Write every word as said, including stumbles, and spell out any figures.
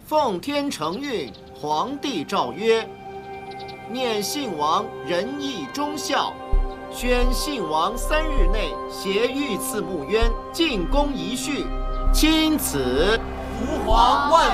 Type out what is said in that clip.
奉天承运，皇帝诏曰：念信王仁义忠孝，宣信王三日内携御赐募渊进宫仪序，钦此。 吾皇万